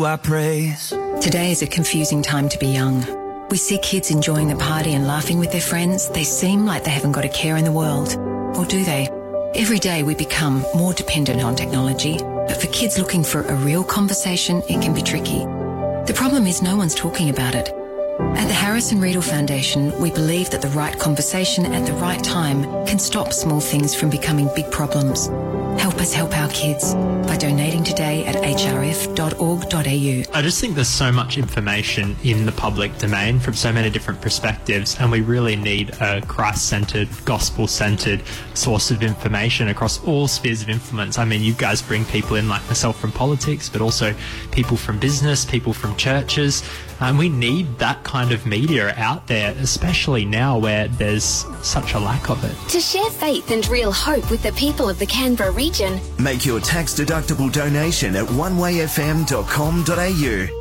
I praise. Today is a confusing time to be young. We see kids enjoying the party and laughing with their friends. They seem like they haven't got a care in the world. Or do they? Every day we become more dependent on technology, but for kids looking for a real conversation, it can be tricky. The problem is no one's talking about it. At the Harrison Riedel Foundation, we believe that the right conversation at the right time can stop small things from becoming big problems. Help us help our kids by donating today at hrf.org.au. I just think there's so much information in the public domain from so many different perspectives, and we really need a Christ-centred, gospel-centred source of information across all spheres of influence. I mean, you guys bring people in like myself from politics, but also people from business, people from churches, and we need that kind of media out there, especially now where there's such a lack of it. To share faith and real hope with the people of the Canberra region, Make your tax-deductible donation at onewayfm.com.au.